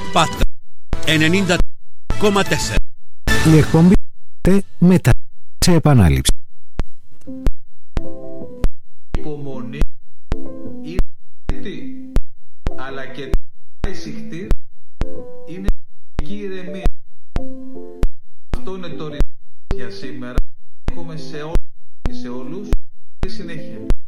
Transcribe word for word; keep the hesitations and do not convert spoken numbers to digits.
Πάτρα ενενήντα κόμμα τέσσερα. Η εκπομπή μετά σε επανάληψη. Υπομονή είναι τι, αλλά και τα εισηχτήρ είναι η ηρεμία. Αυτό είναι το ρητό για σήμερα. Έχουμε σε όλους και σε όλους τη συνέχεια.